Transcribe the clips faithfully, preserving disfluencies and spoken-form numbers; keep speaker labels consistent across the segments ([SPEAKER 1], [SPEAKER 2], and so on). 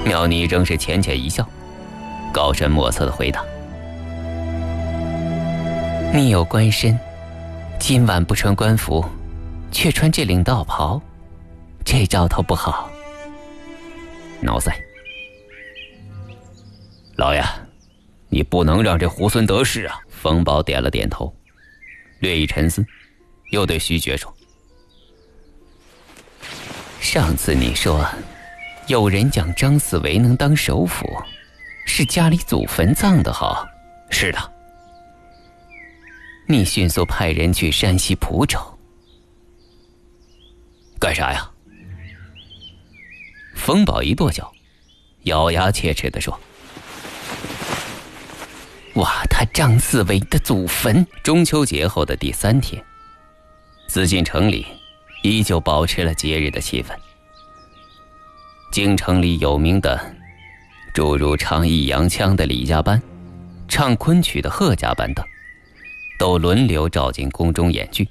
[SPEAKER 1] 苗尼仍是浅浅一笑，高深莫测的回答：“你有官身，今晚不穿官服，却穿这领道袍，这兆头不好。”挠腮：“老爷，你不能让这猢狲得势啊！”冯宝点了点头，略一沉思，又对徐觉说：“上次你说有人讲张四维能当首辅，是家里祖坟葬得好。”“是的。”“你迅速派人去山西蒲州。”“干啥呀？”冯宝一跺脚，咬牙切齿地说：“挖他张四维的祖坟。”中秋节后的第三天，紫禁城里依旧保持了节日的气氛。京城里有名的诸如唱弋阳腔的李家班、唱昆曲的贺家班等，都轮流召进宫中演剧。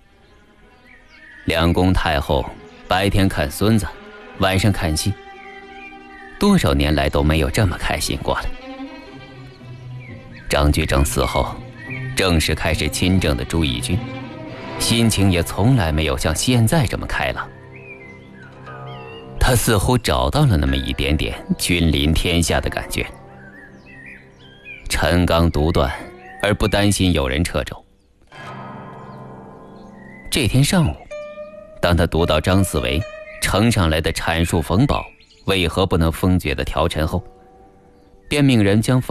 [SPEAKER 1] 两宫太后白天看孙子，晚上看戏，多少年来都没有这么开心过了。张居正死后，正式开始亲政的朱翊钧，心情也从来没有像现在这么开朗。他似乎找到了那么一点点君临天下的感觉，陈纲独断，而不担心有人掣肘。这天上午，当他读到张四维呈上来的阐述冯宝为何不能封爵的条陈后，便命人将冯